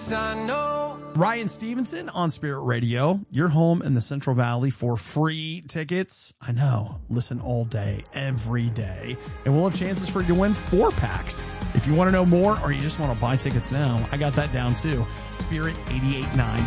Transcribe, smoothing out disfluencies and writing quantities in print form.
I know. Ryan Stevenson on Spirit Radio, your home in the Central Valley for free tickets. I know. Listen all day, every day. And we'll have chances for you to win 4-packs. If you want to know more or you just want to buy tickets now, I got that down too. Spirit889.